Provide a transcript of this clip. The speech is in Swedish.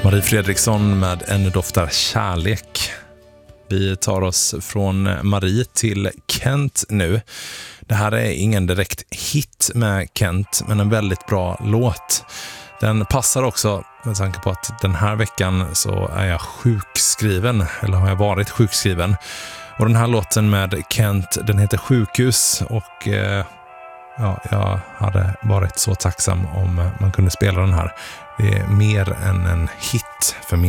Marie Fredriksson med En doftar kärlek. Vi tar oss från Marie till Kent nu. Det här är ingen direkt hit med Kent, men en väldigt bra låt. Den passar också med tanke på att den här veckan så är jag sjukskriven, eller har jag varit sjukskriven. Och den här låten med Kent, den heter Sjukhus, och jag hade varit så tacksam om man kunde spela den här. Det är mer än en hit för min